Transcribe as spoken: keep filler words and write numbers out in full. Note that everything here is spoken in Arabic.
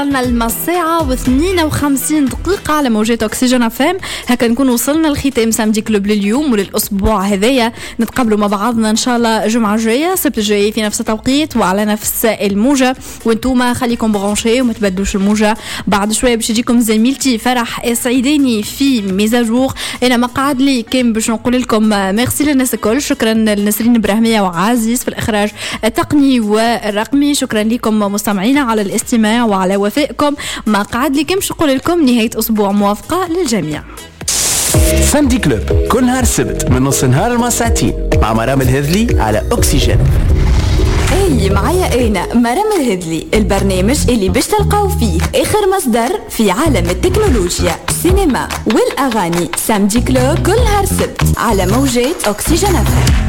وصلنا المساعة واثنين وخمسين دقيقة على موجات أكسجين أفام. هكا نكون وصلنا لختام سامدي كلوب لليوم وللأسبوع هذايا. نتقابلوا مع بعضنا إن شاء الله جمعة جاية السبت الجاي في نفس التوقيت وعلى نفس الموجة. وانتوما خليكم برانشي وما تبدلوش الموجة. بعد شوية باش يجيكم زميلتي فرح السعيداني في ميزاجور. أنا ما قاعد لي كم باش نقول لكم ميرسي للناس الكل. شكرا لنسرين إبراهيمية وعزيز في الإخراج التقني والرقمي. شكرا لكم مستمعينا على الاستماع وعلى وفائكم. ما قعد لي كمش نقول لكم نهاية أسبوع موافقة للجميع. سامدي كلوب كل نهار السبت من نص نهار لما ساعتين مع مرام الهذلي على أكسجين. اي معايا انا مرام الهذلي، البرنامج اللي باش تلقاو فيه اخر مصدر في عالم التكنولوجيا، السينما والاغاني. سامدي كلوب كل نهار السبت على موجات أكسجين.